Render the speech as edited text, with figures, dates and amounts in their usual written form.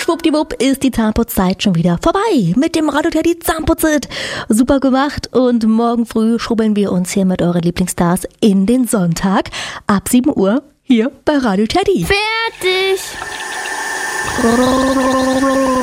schwuppdiwupp ist die Zahnputzzeit schon wieder vorbei mit dem Radio Teddy Zahnputzit. Super gemacht und morgen früh schrubbeln wir uns hier mit euren Lieblingsstars in den Sonntag ab 7 Uhr hier bei Radio Teddy. Fertig!